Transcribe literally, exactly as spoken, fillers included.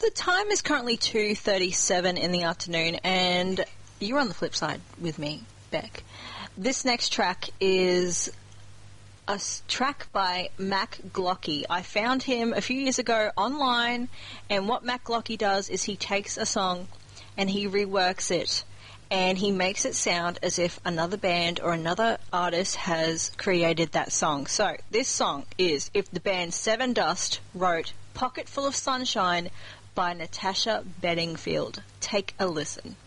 the time is currently two thirty-seven in the afternoon, and you're on the flip side with me, Beck. This next track is a s- track by Mac Glocky. I found him a few years ago online, and what Mac Glocky does is he takes a song and he reworks it, and he makes it sound as if another band or another artist has created that song. So, this song is if the band Seven Dust wrote Pocket Full of Sunshine by Natasha Bedingfield. Take a listen.